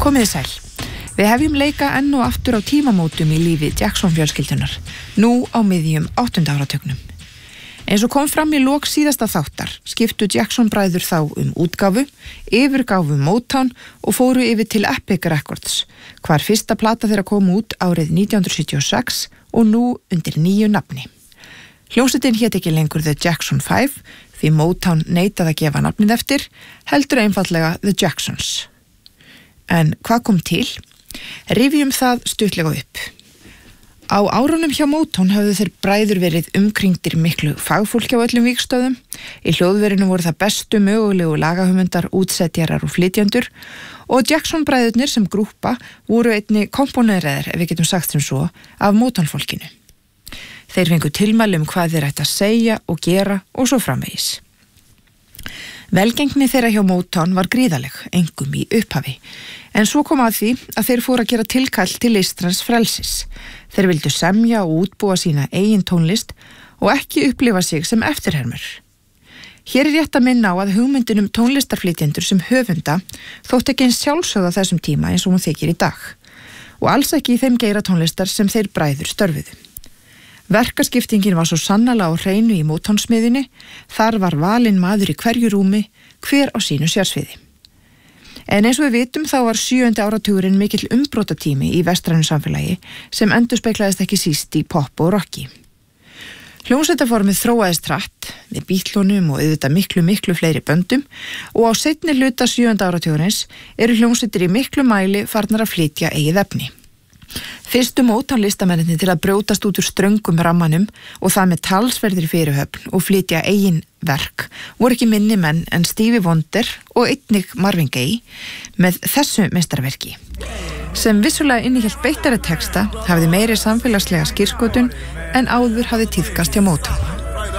Komið sæl. Við hefjum leika enn og aftur á tímamótum í lífi Jackson fjölskyldunar, nú á miðjum 8. áratugnum. Eins og kom fram í lok síðasta þáttar, skiptu Jackson bræður þá útgáfu, yfirgáfu Motown og fóru yfir til Epic Records, hvar fyrsta plata þeirra kom út árið 1976 og nú undir nýju nafni. Hljómsveitin hét ekki lengur The Jackson 5, því Motown neitaði að gefa nafnið eftir, heldur einfaldlega The Jacksons. En hvað kom til? Rifjum það stuttlega upp. Á árunum hjá Motown höfðu þeir bræður verið umkringdir miklu fagfólki á öllum vígstöðum. Í hljóðverinu voru það bestu mögulegu lagahöfundar, útsetjarar og flytjendur og Jackson bræðurnir sem grúppa voru einni komponeræðir, ef við getum sagt sem svo, af Motown fólkinu. Þeir fengu tilmæli hvað þeir ættu að segja og gera og svo framvegis. Velgengni þeirra hjá Motown var gríðaleg, engum í upphafi, en svo kom að því að þeir fóru að gera tilkall til listrans frelsis. Þeir vildu semja og útbúa sína eigin tónlist og ekki upplifa sig sem eftirhermur. Hér er rétt að minna á að hugmyndin tónlistarflytjendur sem höfunda þótt ekki eins sjálfsögð á þessum tíma eins og hún þykir í dag, og alls ekki í þeim geira tónlistar sem þeir bræður störfuðu. Verkaskiptingin var svo sannarlega á hreinu í Motown-smiðjunni, þar var valinn maður í hverju rúmi, hver á sínu sérsviði. En eins og við vitum þá var 7. áratugurinn mikill umbrotatími í vestrænu samfélagi sem endurspeglaðist ekki síst í pop og rocki. Hljómsveitaformið þróaðist hratt með Beatlunum og auðvitað miklu fleiri böndum og á seinni hluta 7. áratugurins eru hljómsveitir í miklu mæli farnar að flytja eigið efni. Fyrstu Motown listamennirnir til að brjótast út úr ströngum rammanum og það með talsverðri fyrirhöfn og flytja eigin verk voru ekki minni menn en Stevie Wonder og einnig Marvin Gaye með þessu meistarverki, sem vissulega innihélt beittari texta, hafði meiri samfélagslega skírskotun en áður hafði tíðkast hjá Motown.